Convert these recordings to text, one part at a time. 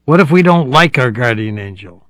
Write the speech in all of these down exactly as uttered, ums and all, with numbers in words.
What if we don't like our guardian angel?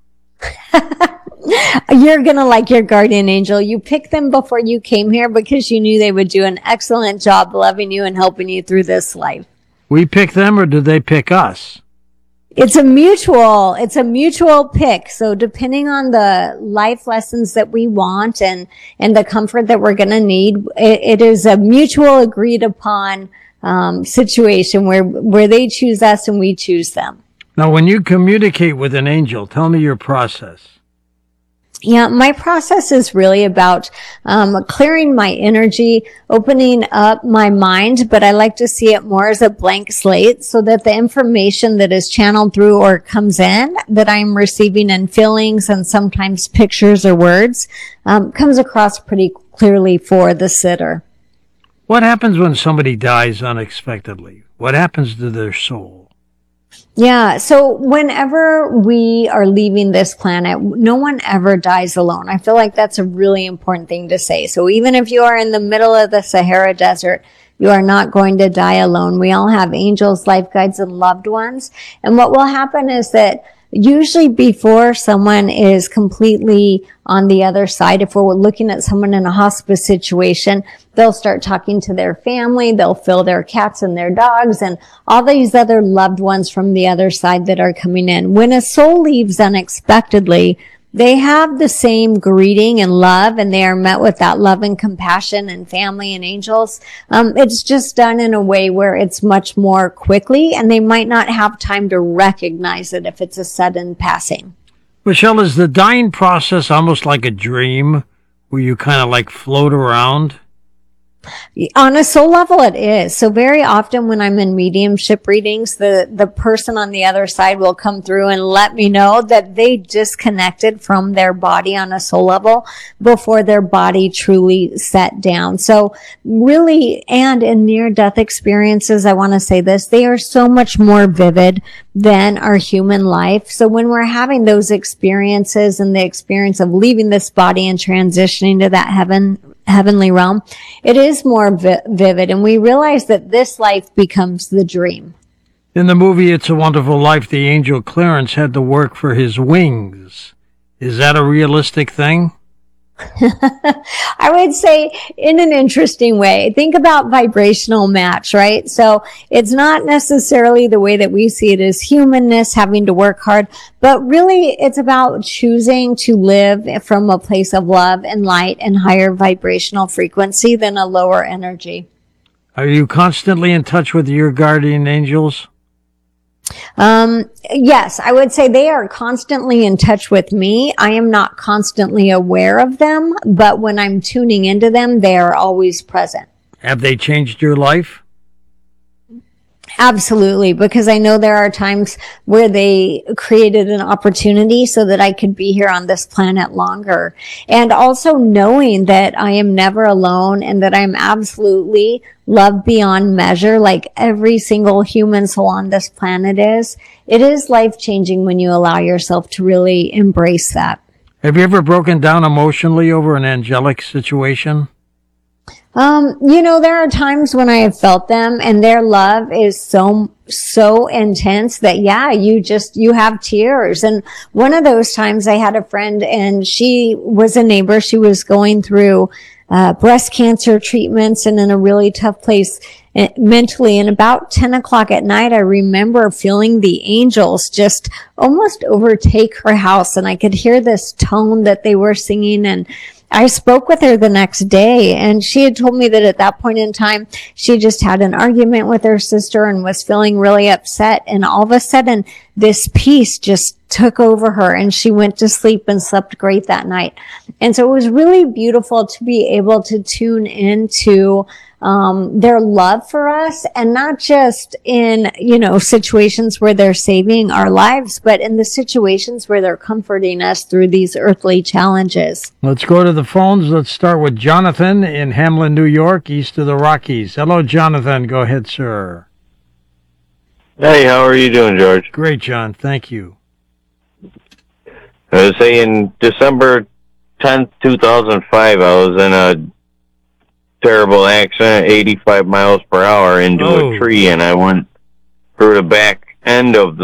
You're going to like your guardian angel. You picked them before you came here because you knew they would do an excellent job loving you and helping you through this life. We pick them or do they pick us? It's a mutual, it's a mutual pick. So depending on the life lessons that we want and, and the comfort that we're going to need, it, it is a mutual agreed upon, um, situation where, where they choose us and we choose them. Now, when you communicate with an angel, tell me your process. Yeah, my process is really about um, clearing my energy, opening up my mind, but I like to see it more as a blank slate so that the information that is channeled through or comes in that I'm receiving in feelings and sometimes pictures or words um, comes across pretty clearly for the sitter. What happens when somebody dies unexpectedly? What happens to their soul? Yeah. So whenever we are leaving this planet, no one ever dies alone. I feel like that's a really important thing to say. So even if you are in the middle of the Sahara Desert, you are not going to die alone. We all have angels, life guides, and loved ones. And what will happen is that usually before someone is completely on the other side, if we're looking at someone in a hospice situation, they'll start talking to their family, they'll fill their cats and their dogs and all these other loved ones from the other side that are coming in. When a soul leaves unexpectedly, they have the same greeting and love, and they are met with that love and compassion and family and angels. Um, it's just done in a way where it's much more quickly, and they might not have time to recognize it if it's a sudden passing. Michelle, is the dying process almost like a dream where you kind of like float around? On a soul level, it is. So very often when I'm in mediumship readings, the, the person on the other side will come through and let me know that they disconnected from their body on a soul level before their body truly set down. So really, and in near-death experiences, I want to say this, they are so much more vivid than our human life. So when we're having those experiences and the experience of leaving this body and transitioning to that heaven, heavenly realm, it is more vi- vivid, and we realize that this life becomes the dream. In the movie It's a Wonderful Life, the angel Clarence had to work for his wings. Is that a realistic thing? I would say in an interesting way. Think about vibrational match, right? So it's not necessarily the way that we see it as humanness, having to work hard, but really it's about choosing to live from a place of love and light and higher vibrational frequency than a lower energy. Are you constantly in touch with your guardian angels? Um, yes, I would say they are constantly in touch with me. I am not constantly aware of them, but when I'm tuning into them, they are always present. Have they changed your life? Absolutely, because I know there are times where they created an opportunity so that I could be here on this planet longer. And also knowing that I am never alone and that I'm absolutely loved beyond measure, like every single human soul on this planet is. It is life-changing when you allow yourself to really embrace that. Have you ever broken down emotionally over an angelic situation? Um, you know, there are times when I have felt them and their love is so, so intense that, yeah, you just, you have tears. And one of those times I had a friend and she was a neighbor. She was going through, uh, breast cancer treatments and in a really tough place uh, mentally. And about ten o'clock at night, I remember feeling the angels just almost overtake her house. And I could hear this tone that they were singing, and I spoke with her the next day, and she had told me that at that point in time, she just had an argument with her sister and was feeling really upset. And all of a sudden, this peace just took over her, and she went to sleep and slept great that night. And so it was really beautiful to be able to tune into um their love for us, and not just in, you know, situations where they're saving our lives, but in the situations where they're comforting us through these earthly challenges. Let's go to the phones. Let's start with Jonathan in Hamlin, New York, east of the Rockies. Hello, Jonathan. Go ahead, sir. Hey, how are you doing, George? Great, John. Thank you. I was saying December tenth, two thousand five, I was in a terrible accident, eighty-five miles per hour into Oh. a tree, and I went through the back end of the